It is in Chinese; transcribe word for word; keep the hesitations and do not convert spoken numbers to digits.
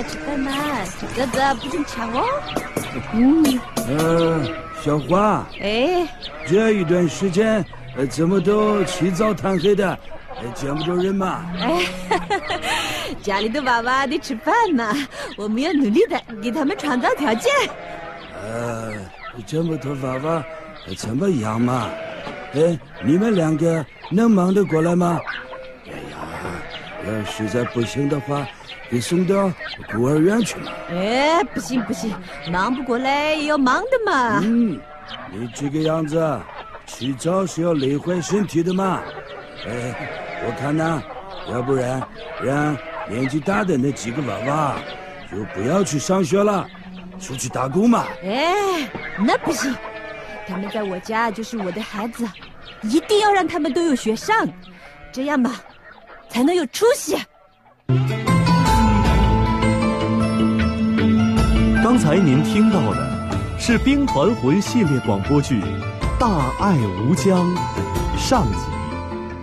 吃饭嘛，哥哥不准抢哦。 嗯，呃，小花， 哎， 这一段时间，呃，怎么都起早贪黑的，呃，见不着人嘛？ 哎，家里的娃娃得吃饭嘛，我们要努力的给他们创造条件。 呃，这么多娃娃，怎么样嘛？哎，你们两个能忙得过来吗？哎呀，要实在不行的话，给送到孤儿院去嘛。 哎，不行不行，忙不过来也要忙的嘛。 嗯，你这个样子，迟早是要累坏身体的嘛。哎，我看呐，要不然让年纪大的那几个娃娃就不要去上学了，出去打工嘛。 哎，那不行，他们在我家就是我的孩子，一定要让他们都有学上，这样嘛，才能有出息。 刚才您听到的是兵团魂系列广播剧《大爱无疆》上集。